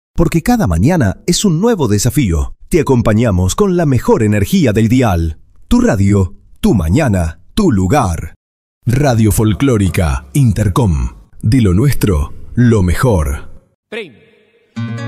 Porque cada mañana es un nuevo desafío. Te acompañamos con la mejor energía del dial. Tu radio, tu mañana, tu lugar. Radio Folclórica Intercom. De lo nuestro, lo mejor.